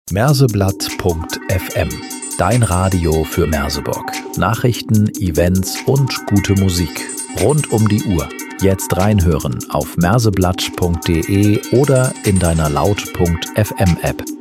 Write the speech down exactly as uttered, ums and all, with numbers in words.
Merseblatt punkt f m. Dein Radio für Merseburg. Nachrichten, Events und gute Musik. Rund um die Uhr. Jetzt reinhören auf merseblatt punkt de oder in deiner laut punkt f m App.